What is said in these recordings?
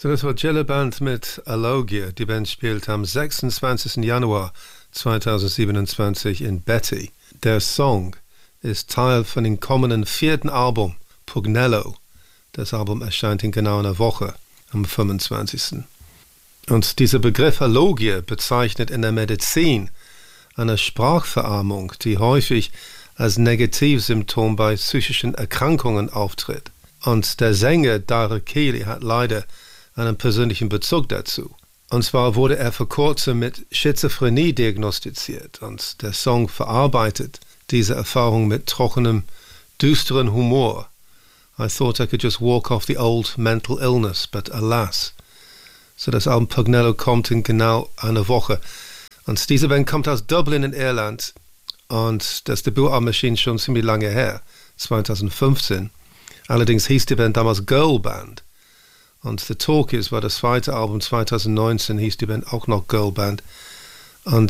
So, das war Gilliband mit Alogia. Die Band spielt am 26. Januar 2027 in Betty. Der Song ist Teil von dem kommenden 4. Album, Pugnello. Das Album erscheint in genau einer Woche, am 25. Und dieser Begriff Alogia bezeichnet in der Medizin eine Sprachverarmung, die häufig als Negativsymptom bei psychischen Erkrankungen auftritt. Und der Sänger Dara Keely hat leider einen persönlichen Bezug dazu. Und zwar wurde er vor kurzem mit Schizophrenie diagnostiziert und der Song verarbeitet diese Erfahrung mit trockenem, düsteren Humor. I thought I could just walk off the old mental illness, but alas. So, das Album Pugnello kommt in genau einer Woche. Und diese Band kommt aus Dublin in Irland und das Debütalbum erschien schon ziemlich lange her, 2015. Allerdings hieß die Band damals Girl Band. Und The Talkies war das 2. Album, 2019 hieß die Band auch noch Girl Band. Und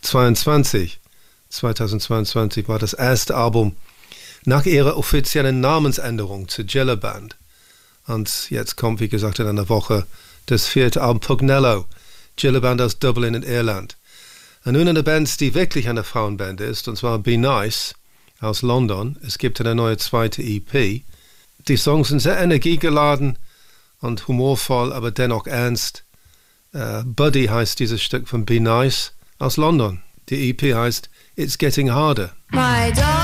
2022 war das erste Album nach ihrer offiziellen Namensänderung zu Gilliband. Und jetzt kommt, wie gesagt, in einer Woche das 4. Album Pugnello, Gilliband aus Dublin in Irland. Und nun eine Band, die wirklich eine Frauenband ist, und zwar Be Nice aus London. Es gibt eine neue 2. EP. Die Songs sind sehr energiegeladen und humorvoll, aber dennoch ernst. Buddy heißt dieses Stück von Be Nice aus London. Die EP heißt It's Getting Harder. My dog.